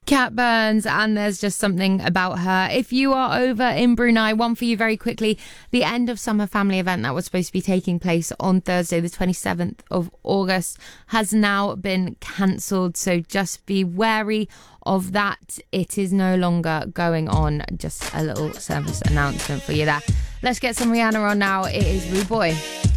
Kat Burns, and There's Just Something About Her. If you are over in Brunei, one for you very quickly. The End of Summer family event that was supposed to be taking place on Thursday, the 27th of August, has now been cancelled. So just be wary of that. It is no longer going on. Just a little service announcement for you there. Let's get some Rihanna on now. It is Rude Boy.